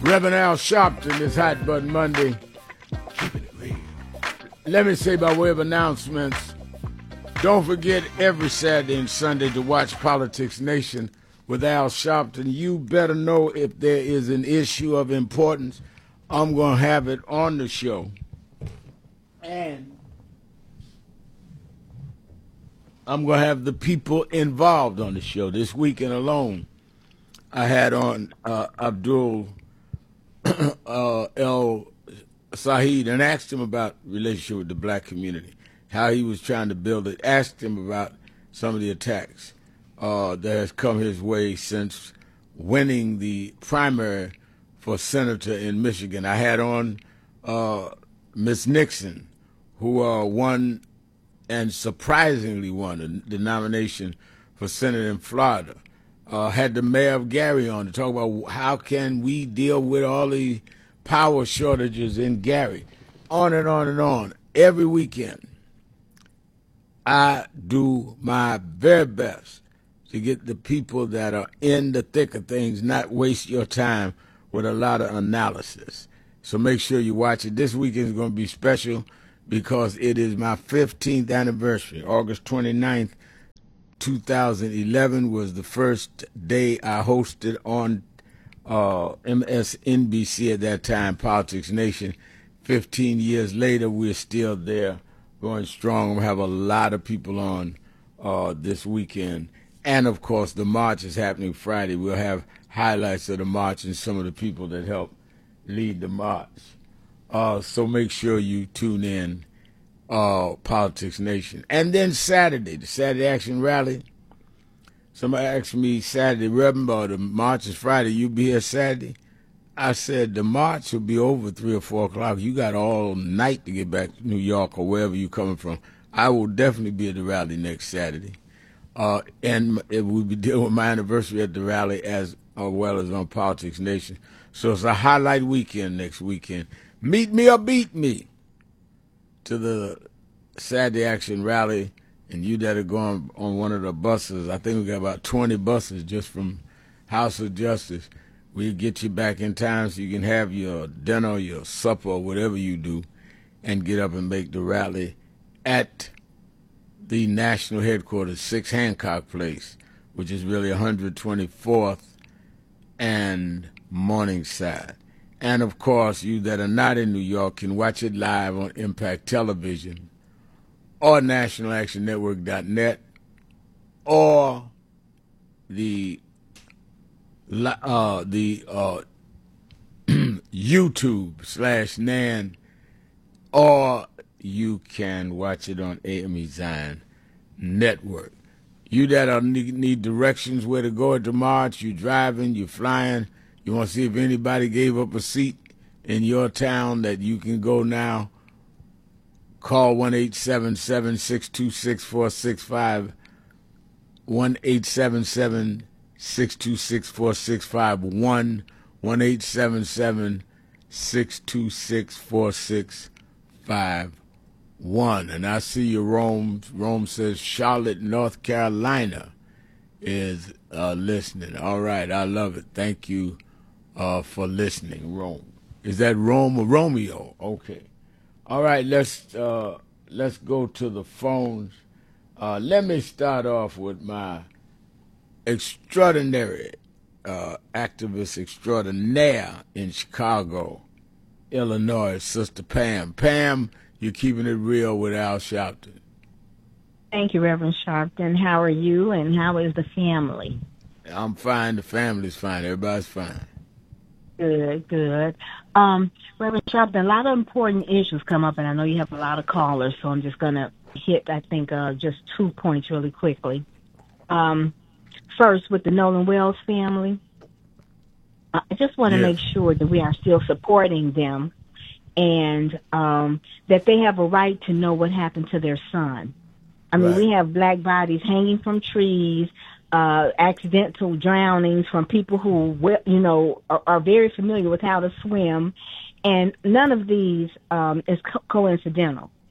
Reverend Al Sharpton is Hot Button Monday. Let me say by way of announcements, don't forget every Saturday and Sunday to watch Politics Nation with Al Sharpton. You better know if there is an issue of importance. I'm going to have it on the show. And I'm going to have the people involved on the show. This weekend alone, I had on Abdul El Saeed and asked him about relationship with the black community, how he was trying to build it. Asked him about some of the attacks that has come his way since winning the primary for senator in Michigan. I had on Miss Nixon, who won and surprisingly won the nomination for Senate in Florida. Had the mayor of Gary on to talk about how can we deal with all the power shortages in Gary. On and on and on. Every weekend, I do my very best to get the people that are in the thick of things, not waste your time with a lot of analysis. So make sure you watch it. This weekend is going to be special because it is my 15th anniversary. August 29th, 2011 was the first day I hosted on MSNBC at that time, Politics Nation. 15 years later, we're still there, going strong. We have a lot of people on this weekend. And, of course, the march is happening Friday. We'll have highlights of the march and some of the people that helped lead the march. So make sure you tune in, Politics Nation. And then Saturday, the Saturday Action Rally. Somebody asked me Saturday, Reverend, the march is Friday, you be here Saturday? I said, the march will be over 3 or 4 o'clock. You got all night to get back to New York or wherever you're coming from. I will definitely be at the rally next Saturday. And we'll be dealing with my anniversary at the rally as well as on Politics Nation. So it's a highlight weekend next weekend. Meet me or beat me to the Saturday Action Rally. And you that are going on one of the buses, I think we got about 20 buses just from House of Justice. We'll get you back in time so you can have your dinner, your supper, or whatever you do, and get up and make the rally at the national headquarters, 6 Hancock Place, which is really 124th and Morningside. And, of course, you that are not in New York can watch it live on Impact Television or nationalactionnetwork.net or the YouTube/NAN, or you can watch it on AME Zion Network. You that need directions where to go at the march, you driving, you flying, you want to see if anybody gave up a seat in your town that you can go now, call 1-877-626-4665, 1-877-626-4651, 1-877-626-4651. And I see you, Rome. Rome says Charlotte, North Carolina is listening. All right, I love it. Thank you for listening, Rome. Is that Rome or Romeo? Okay. All right, let's go to the phones. Let me start off with my extraordinary activist extraordinaire in Chicago, Illinois, Sister Pam. Pam, you're keeping it real with Al Sharpton. Thank you, Reverend Sharpton. How are you, and how is the family? I'm fine. The family's fine. Everybody's fine. Good, good. Reverend Sharpton, a lot of important issues come up, and I know you have a lot of callers, so I'm just going to hit, I think, just 2 points really quickly. First, with the Nolan Wells family, I just want to make sure that we are still supporting them and that they have a right to know what happened to their son. I mean, we have black bodies hanging from trees, accidental drownings from people who, you know, are very familiar with how to swim, and none of these is coincidental.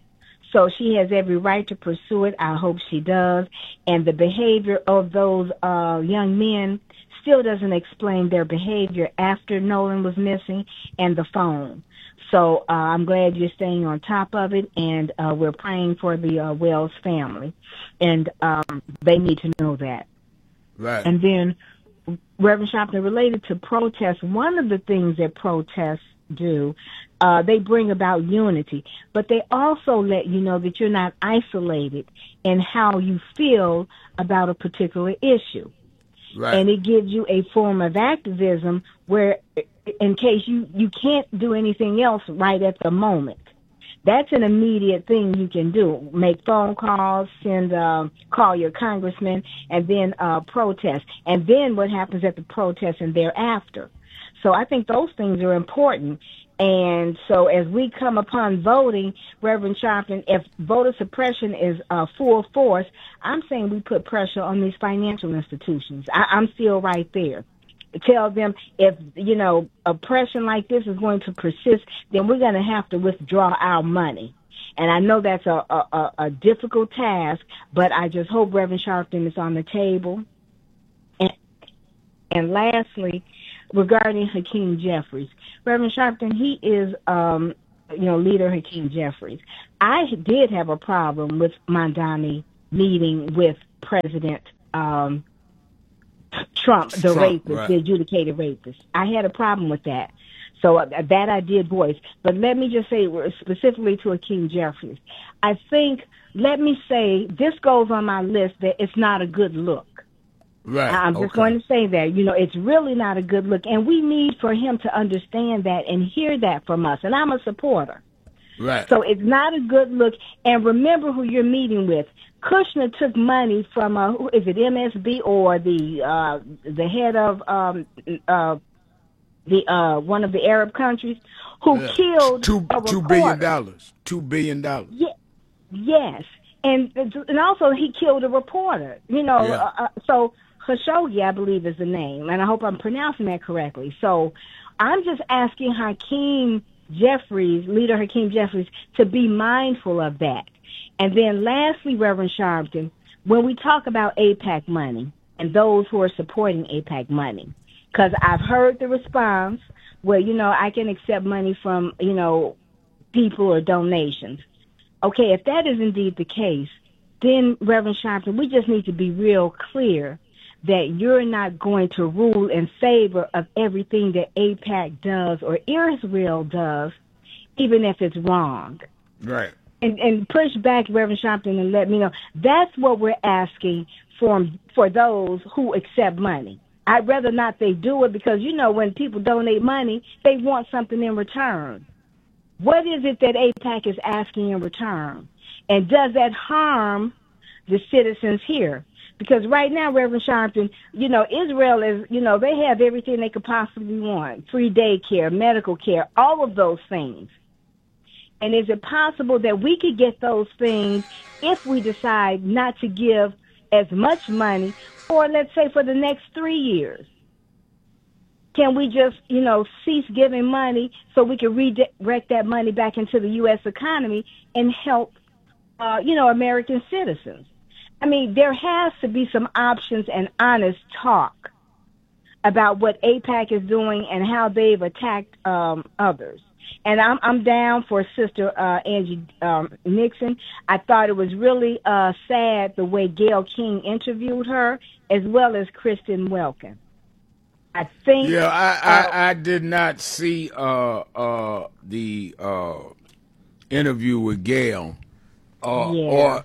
So she has every right to pursue it. I hope she does. And the behavior of those young men still doesn't explain their behavior after Nolan was missing and the phone. So I'm glad you're staying on top of it, and we're praying for the Wells family. And they need to know that. Right. And then, Reverend Sharpton, related to protests, one of the things that protests do, they bring about unity, but they also let you know that you're not isolated in how you feel about a particular issue. Right. And it gives you a form of activism where, in case you can't do anything else right at the moment, that's an immediate thing you can do. Make phone calls, call your congressman, and then protest. And then what happens at the protest and thereafter. So I think those things are important. And so as we come upon voting, Reverend Sharpton, if voter suppression is full force, I'm saying we put pressure on these financial institutions. I'm still right there. Tell them if, oppression like this is going to persist, then we're going to have to withdraw our money. And I know that's a difficult task, but I just hope Reverend Sharpton is on the table. And lastly, regarding Hakeem Jeffries, Reverend Sharpton, he is, leader Hakeem Jeffries. I did have a problem with Mamdani meeting with President Trump, rapist, right. The adjudicated rapist. I had a problem with that. So that I did voice. But let me just say specifically to Hakeem Jeffries, I think, let me say, this goes on my list that it's not a good look. Right. I'm just going to say that, it's really not a good look. And we need for him to understand that and hear that from us. And I'm a supporter. Right. So it's not a good look. And remember who you're meeting with. Kushner took money from, is it MSB or the head of one of the Arab countries who killed $2 billion. $2 billion. Yeah, yes. And also he killed a reporter, so Khashoggi, I believe is the name, and I hope I'm pronouncing that correctly. So I'm just asking Hakeem Jeffries, leader Hakeem Jeffries, to be mindful of that. And then lastly, Reverend Sharpton, when we talk about AIPAC money and those who are supporting AIPAC money, because I've heard the response where, I can accept money from, people or donations. Okay, if that is indeed the case, then, Reverend Sharpton, we just need to be real clear that you're not going to rule in favor of everything that AIPAC does or Israel does, even if it's wrong. Right. And push back, Reverend Sharpton, and let me know. That's what we're asking for those who accept money. I'd rather not they do it because, when people donate money, they want something in return. What is it that AIPAC is asking in return? And does that harm the citizens here? Because right now, Reverend Sharpton, Israel is, they have everything they could possibly want. Free daycare, medical care, all of those things. And is it possible that we could get those things if we decide not to give as much money for, let's say, for the next 3 years? Can we just, cease giving money so we can redirect that money back into the U.S. economy and help, American citizens? I mean, there has to be some options and honest talk about what AIPAC is doing and how they've attacked others. And I'm down for Sister Angie Nixon. I thought it was really sad the way Gayle King interviewed her, as well as Kristen Welken. I think. Yeah, I did not see the interview with Gayle or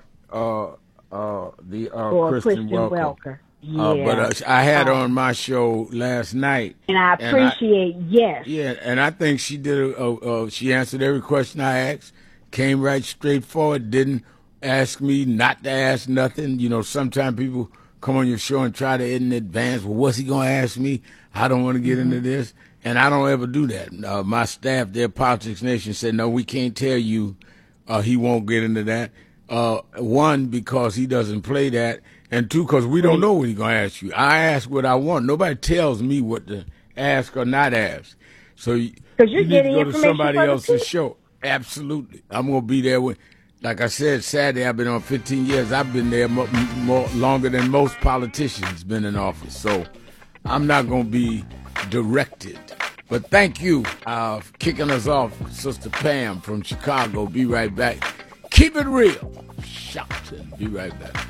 Kristen Welker. Yeah. But I had her on my show last night, and I appreciate. Yes. Yeah, and I think she did. She answered every question I asked. Came right straight forward. Didn't ask me not to ask nothing. Sometimes people come on your show and try to in advance. Well, what's he gonna ask me? I don't want to get into this, and I don't ever do that. My staff there, Politics Nation, said no, we can't tell you. He won't get into that. One, because he doesn't play that. And two, because we don't know what he's going to ask you. I ask what I want. Nobody tells me what to ask or not ask. So you need to go to somebody else's show. Absolutely. I'm going to be there Like I said, Saturday, I've been on 15 years. I've been there more longer than most politicians been in office. So I'm not going to be directed. But thank you for kicking us off, Sister Pam from Chicago. Be right back. Keep it real. Shouting. Be right back.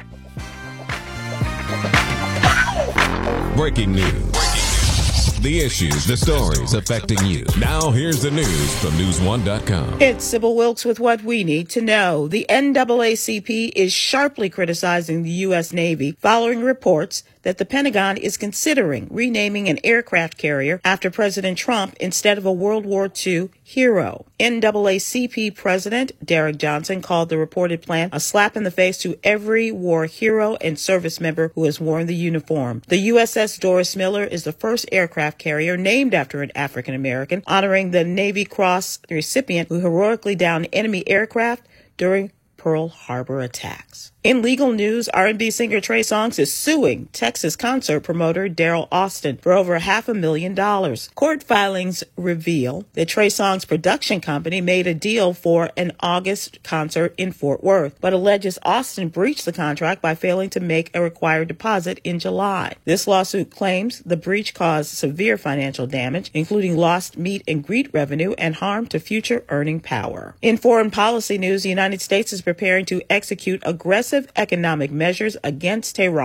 Breaking news. The issues, the stories affecting you. Now here's the news from News1.com. It's Sybil Wilkes with what we need to know. The NAACP is sharply criticizing the U.S. Navy following reports that the Pentagon is considering renaming an aircraft carrier after President Trump instead of a World War II hero. NAACP President Derek Johnson called the reported plan a slap in the face to every war hero and service member who has worn the uniform. The USS Doris Miller is the first aircraft carrier named after an African American, honoring the Navy Cross recipient who heroically downed enemy aircraft during Pearl Harbor attacks. In legal news, R&B singer Trey Songz is suing Texas concert promoter Daryl Austin for over $500,000. Court filings reveal that Trey Songz production company made a deal for an August concert in Fort Worth, but alleges Austin breached the contract by failing to make a required deposit in July. This lawsuit claims the breach caused severe financial damage, including lost meet and greet revenue and harm to future earning power. In foreign policy news, the United States is preparing to execute aggressive economic measures against Tehran.